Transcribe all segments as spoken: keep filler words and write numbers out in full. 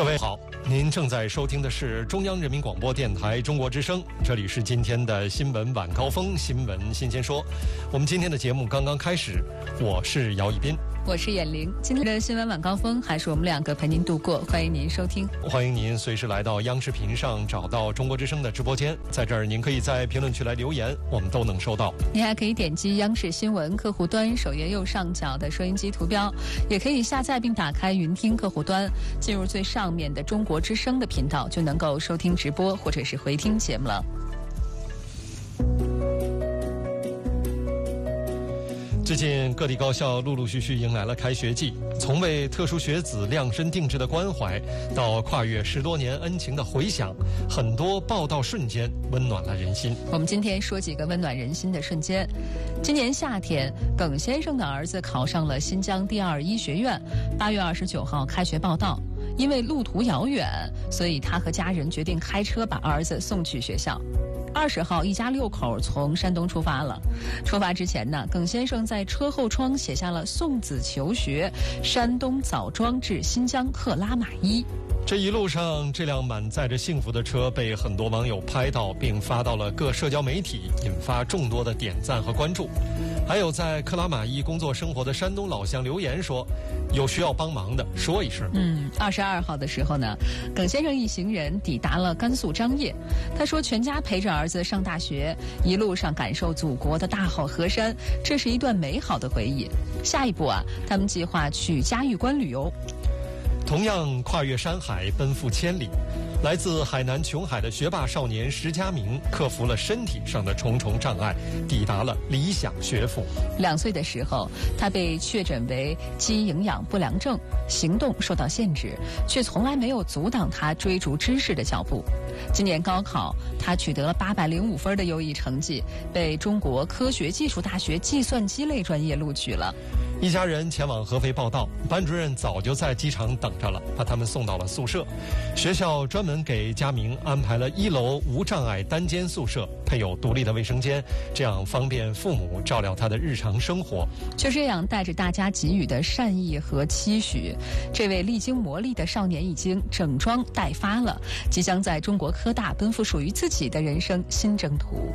各位好，您正在收听的是中央人民广播电台中国之声，这里是今天的新闻晚高峰，新闻新鲜说。我们今天的节目刚刚开始，我是姚一斌， 我是眼玲。今天的新闻晚高峰还是我们两个陪您度过，欢迎您收听。 欢迎您随时来到央视频上找到中国之声的直播间，在这儿您可以在评论区来留言，我们都能收到。 您还可以点击央视新闻客户端首页右上角的收音机图标，也可以下载并打开云听客户端，进入最上面的中国之声的频道，就能够收听直播或者是回听节目了。 最近各地高校陆陆续续迎来了开学季，从为特殊学子量身定制的关怀，到跨越十多年恩情的回响，很多报道瞬间温暖了人心。 我们今天说几个温暖人心的瞬间。今年夏天，耿先生的儿子考上了新疆第二医学院，八月二十九号开学报到。因为路途遥远，所以他和家人决定开车把儿子送去学校。二十号，一家六口从山东出发了。出发之前呢，耿先生在车后窗写下了“送子求学，山东枣庄至新疆赫拉玛依”。 这一路上，这辆满载着幸福的车被很多网友拍到，并发到了各社交媒体，引发众多的点赞和关注。还有在克拉玛依工作生活的山东老乡留言说，有需要帮忙的说一声。 嗯，二十二号的时候呢，耿先生一行人抵达了甘肃张掖。他说，全家陪着儿子上大学，一路上感受祖国的大好河山，这是一段美好的回忆。下一步啊，他们计划去嘉峪关旅游。 同样跨越山海，奔赴千里，来自海南琼海的学霸少年石佳明克服了身体上的重重障碍，抵达了理想学府。 两岁的时候，他被确诊为基因营养不良症，行动受到限制，却从来没有阻挡他追逐知识的脚步。今年高考，他取得了八百零五分的优异成绩，被中国科学技术大学计算机类专业录取了。 一家人前往合肥报到，班主任早就在机场等着了，把他们送到了宿舍。学校专门给佳明安排了一楼无障碍单间宿舍，配有独立的卫生间，这样方便父母照料他的日常生活。 就这样，带着大家给予的善意和期许，这位历经磨砺的少年已经整装待发了，即将在中国科大奔赴属于自己的人生新征途。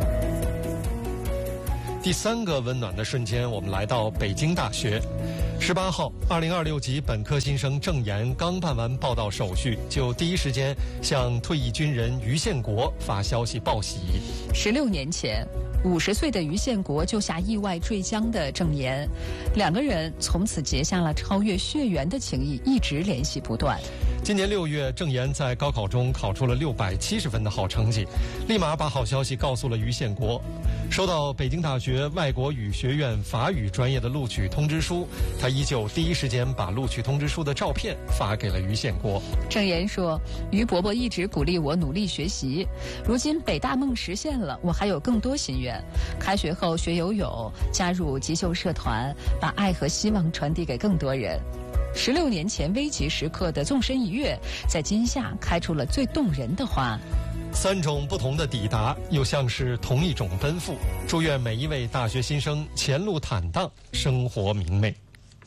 第三个温暖的瞬间，我们来到北京大学。十八号，二零二六级本科新生郑岩刚办完报到手续，就第一时间向退役军人于宪国发消息报喜。 十六年前，五十岁的于宪国救下意外坠江的郑岩，两个人从此结下了超越血缘的情谊，一直联系不断。 今年六月，郑岩在高考中考出了六百七十分的好成绩，立马把好消息告诉了于宪国。收到北京大学外国语学院法语专业的录取通知书，他依旧第一时间把录取通知书的照片发给了于宪国。 郑岩说，于伯伯一直鼓励我努力学习，如今北大梦实现了，我还有更多心愿。开学后学游泳，加入急救社团，把爱和希望传递给更多人。十六年前危急时刻的纵身一跃，在今夏开出了最动人的花。 三种不同的抵达，又像是同一种奔赴。祝愿每一位大学新生前路坦荡，生活明媚。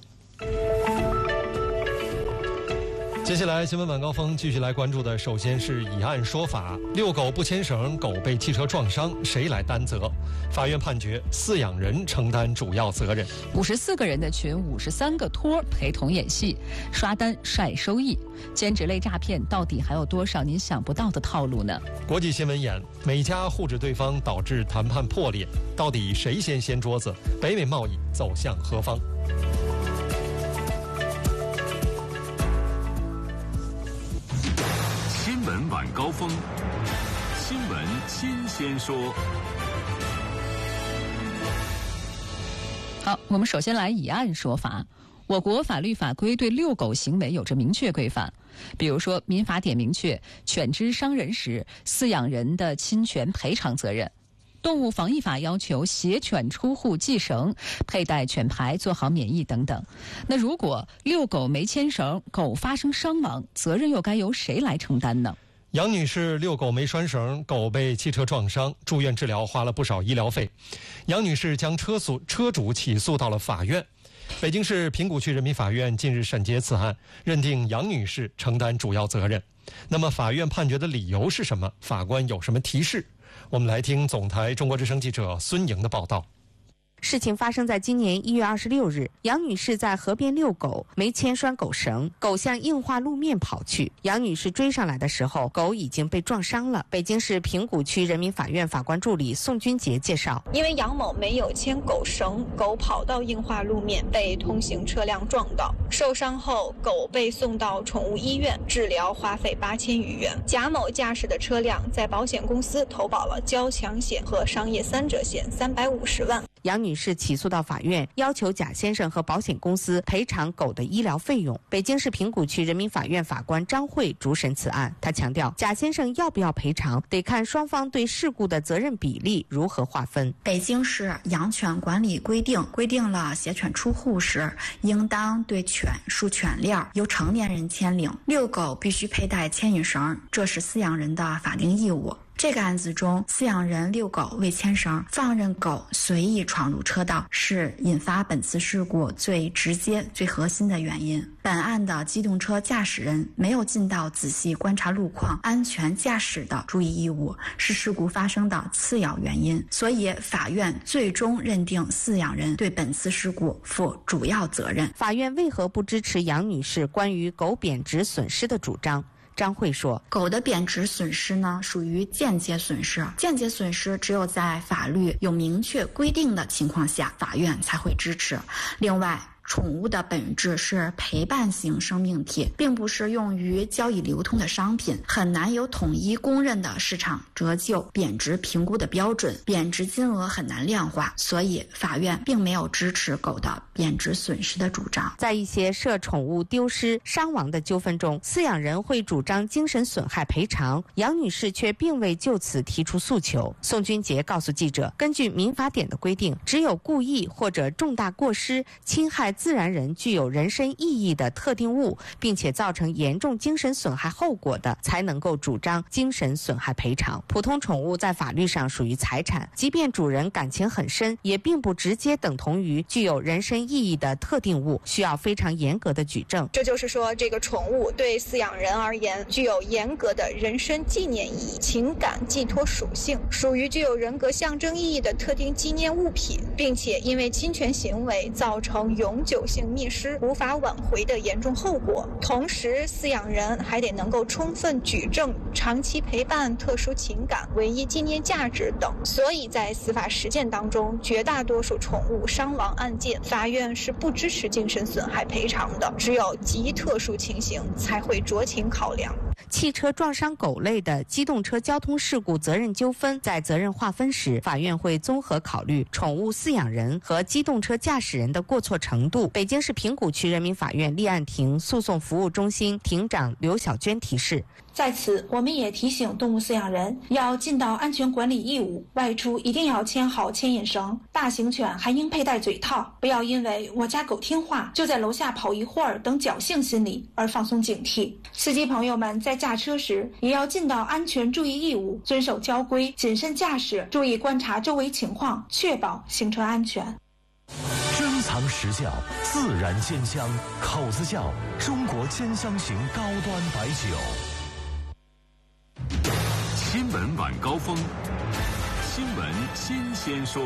接下来新闻晚高峰继续来关注的，首先是以案说法。遛狗不牵绳，狗被汽车撞伤，谁来担责？法院判决饲养人承担主要责任。 五十四个人的群，五十三个托陪同演戏，刷单晒收益，兼职类诈骗到底还有多少您想不到的套路呢？ 国际新闻演，美加互指对方导致谈判破裂，到底谁先掀桌子？北美贸易走向何方？ 新闻晚高峰，新闻新鲜说。 好，我们首先来以案说法。我国法律法规对遛狗行为有着明确规范，比如说民法典明确犬只伤人时，饲养人的侵权赔偿责任。动物防疫法要求携犬出户系绳、佩戴犬牌、做好免疫等等。那如果遛狗没牵绳，狗发生伤亡，责任又该由谁来承担呢？ 杨女士遛狗没拴绳，狗被汽车撞伤，住院治疗花了不少医疗费。杨女士将车诉车主起诉到了法院。 北京市平谷区人民法院近日审结此案，认定杨女士承担主要责任。那么法院判决的理由是什么？法官有什么提示？我们来听总台中国之声记者孙莹的报道。 事情发生在今年一月二十六日，杨女士在河边遛狗，没牵拴狗绳，狗向硬化路面跑去。杨女士追上来的时候，狗已经被撞伤了。北京市平谷区人民法院法官助理宋军杰介绍， 因为杨某没有牵狗绳，狗跑到硬化路面被通行车辆撞到，受伤后狗被送到宠物医院治疗，花费八千余元。贾某驾驶的车辆在保险公司投保了交强险和商业三者险三百五十万。 杨女士起诉到法院，要求贾先生和保险公司赔偿狗的医疗费用。北京市平谷区人民法院法官张慧主审此案，他强调，贾先生要不要赔偿，得看双方对事故的责任比例如何划分。 北京市养犬管理规定规定了携犬出户时，应当对犬束犬链，由成年人牵领。遛狗必须佩戴牵引绳，这是饲养人的法定义务。这个案子中，饲养人遛狗未牵绳，放任狗随意闯入车道，是引发本次事故最直接、最核心的原因。本案的机动车驾驶人没有尽到仔细观察路况、安全驾驶的注意义务，是事故发生的次要原因。所以，法院最终认定饲养人对本次事故负主要责任。 法院为何不支持杨女士关于狗贬值损失的主张？张慧说， 狗的贬值损失呢，属于间接损失。间接损失只有在法律有明确规定的情况下，法院才会支持。另外，宠物的本质是陪伴型生命体，并不是用于交易流通的商品，很难有统一公认的市场折旧贬值评估的标准，贬值金额很难量化，所以法院并没有支持狗的贬值损失的主张。 在一些涉宠物丢失、伤亡的纠纷中，饲养人会主张精神损害赔偿，杨女士却并未就此提出诉求。宋军杰告诉记者，根据民法典的规定，只有故意或者重大过失侵害自然人具有人身意义的特定物，并且造成严重精神损害后果的，才能够主张精神损害赔偿。普通宠物在法律上属于财产，即便主人感情很深，也并不直接等同于具有人身意义的特定物，需要非常严格的举证。 这就是说，这个宠物对饲养人而言具有严格的人身纪念意义、情感寄托属性，属于具有人格象征意义的特定纪念物品，并且因为侵权行为造成永久性灭失、无法挽回的严重后果。同时，饲养人还得能够充分举证长期陪伴、特殊情感、唯一纪念价值等。所以在司法实践当中，绝大多数宠物伤亡案件，法院是不支持精神损害赔偿的，只有极特殊情形才会酌情考量。 汽车撞伤狗类的机动车交通事故责任纠纷，在责任划分时，法院会综合考虑宠物饲养人和机动车驾驶人的过错程度。北京市平谷区人民法院立案庭诉讼服务中心庭长刘小娟提示， 在此，我们也提醒动物饲养人要尽到安全管理义务，外出一定要牵好牵引绳，大型犬还应佩戴嘴套，不要因为我家狗听话就在楼下跑一会儿等侥幸心理而放松警惕。司机朋友们在驾车时也要尽到安全注意义务，遵守交规，谨慎驾驶，注意观察周围情况，确保行车安全。 珍藏实窖，自然鲜香，口子窖中国兼香型高端白酒。 新闻晚高峰，新闻新鲜说。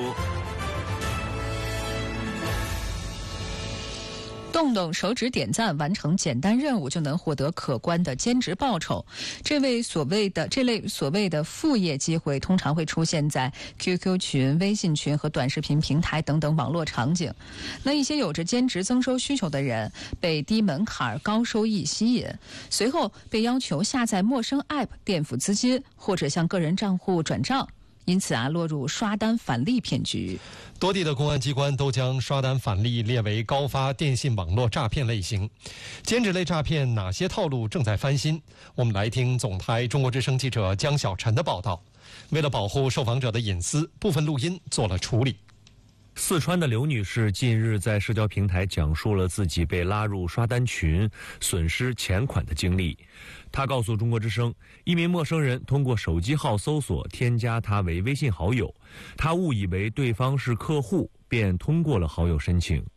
动动手指点赞，完成简单任务就能获得可观的兼职报酬。这位所谓的这类所谓的副业机会，通常会出现在 Q Q 群、微信群和短视频平台等等网络场景。那一些有着兼职增收需求的人，被低门槛高收益吸引，随后被要求下载陌生 App 垫付资金，或者向个人账户转账。因此啊，落入刷单返利骗局。 多地的公安机关都将刷单返利列为高发电信网络诈骗类型。兼职类诈骗哪些套路正在翻新？我们来听总台中国之声记者江小晨的报道。为了保护受访者的隐私，部分录音做了处理。 四川的刘女士近日在社交平台讲述了自己被拉入刷单群、损失钱款的经历。她告诉中国之声，一名陌生人通过手机号搜索添加她为微信好友，她误以为对方是客户，便通过了好友申请。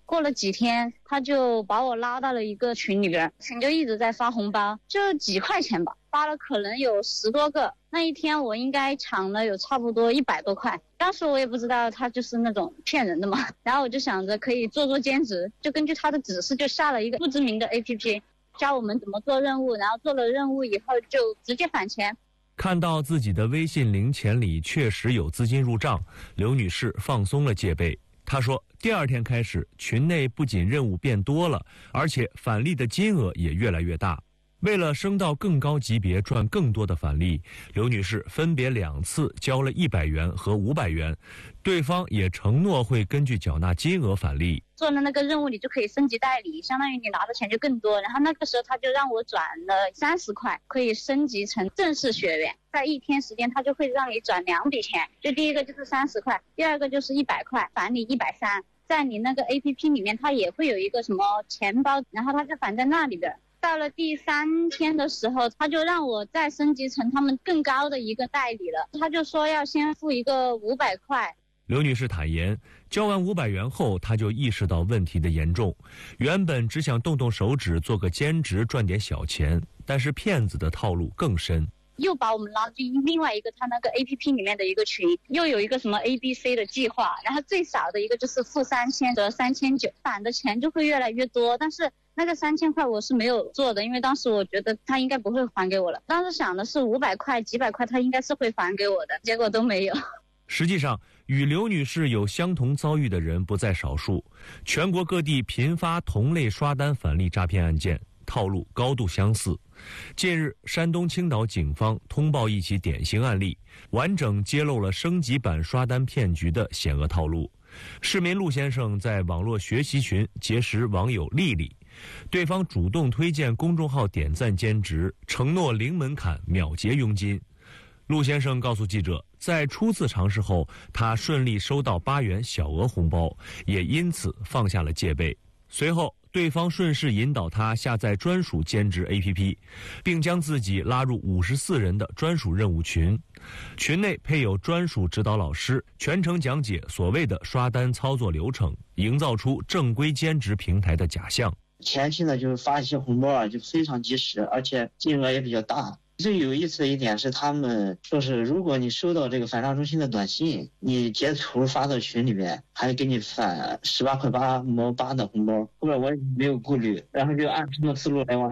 过了几天，他就把我拉到了一个群里边，群就一直在发红包，就几块钱吧，发了可能有十多个。那一天我应该抢了有差不多一百多块。当时我也不知道他就是那种骗人的嘛，然后我就想着可以做做兼职，就根据他的指示就下了一个不知名的 A P P， 教我们怎么做任务，然后做了任务以后就直接返钱。 看到自己的微信零钱里确实有资金入账，刘女士放松了戒备。她说，第二天开始，群内不仅任务变多了，而且返利的金额也越来越大。为了升到更高级别赚更多的返利，刘女士分别两次交了一百元和五百元，对方也承诺会根据缴纳金额返利。 做了那个任务你就可以升级代理，相当于你拿的钱就更多。然后那个时候他就让我转了三十块，可以升级成正式学员。在一天时间他就会让你转两笔钱，就第一个就是三十块，第二个就是一百块，返你一百三。在你那个 A P P 里面，它也会有一个什么钱包，然后它就返在那里边。到了第三天的时候，他就让我再升级成他们更高的一个代理了。他就说要先付一个五百块。 刘女士坦言，交完五百元后，她就意识到问题的严重。原本只想动动手指做个兼职赚点小钱，但是骗子的套路更深。 又把我们拉进另外一个他那个 A P P 里面的一个群，又有一个什么 A B C 的计划，然后最少的一个就是付三千折三千九，返的钱就会越来越多。但是那个三千块我是没有做的，因为当时我觉得他应该不会还给我了。当时想的是五百块、几百块他应该是会还给我的，结果都没有。 实际上，与刘女士有相同遭遇的人不在少数，全国各地频发同类刷单返利诈骗案件，套路高度相似。近日，山东青岛警方通报一起典型案例，完整揭露了升级版刷单骗局的险恶套路。市民陆先生在网络学习群结识网友丽丽，对方主动推荐公众号点赞兼职，承诺零门槛秒结佣金。陆先生告诉记者，在初次尝试后，他顺利收到八元小额红包，也因此放下了戒备。随后，对方顺势引导他下载专属兼职 A P P， 并将自己拉入五十四人的专属任务群，群内配有专属指导老师，全程讲解所谓的刷单操作流程，营造出正规兼职平台的假象。 前期呢，就是发一些红包啊，就非常及时，而且金额也比较大。最有意思的一点是，他们说是如果你收到这个返账中心的短信，你截图发到群里面，还给你返十八块八毛八的红包。后边我也没有顾虑，然后就按什么思路来往下